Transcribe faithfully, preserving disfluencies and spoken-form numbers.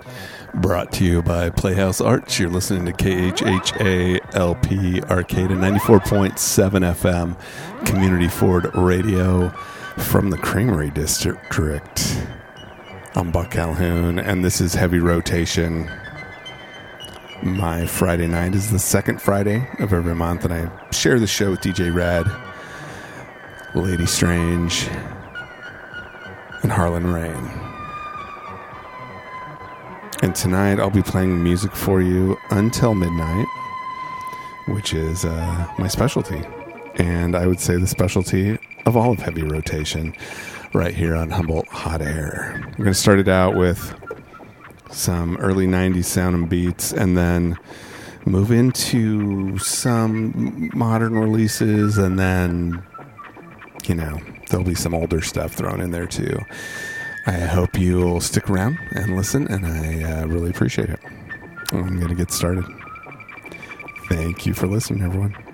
Brought to you by Playhouse Arts. You're listening to K H H A L P Arcata ninety-four point seven F M, Community Ford Radio from the Creamery District. I'm Buck Calhoun, and this is Heavy Rotation. My Friday night is the second Friday of every month, and I share the show with D J Rad, Lady Strange, and Harlan Rain. And tonight I'll be playing music for you until midnight, which is uh, my specialty. And I would say the specialty of all of Heavy Rotation right here on Humboldt Hot Air. We're going to start it out with some early nineties sound and beats, and then move into some modern releases, and then, you know, there'll be some older stuff thrown in there too. I hope you'll stick around and listen, and I uh, really appreciate it. I'm going to get started. Thank you for listening, everyone.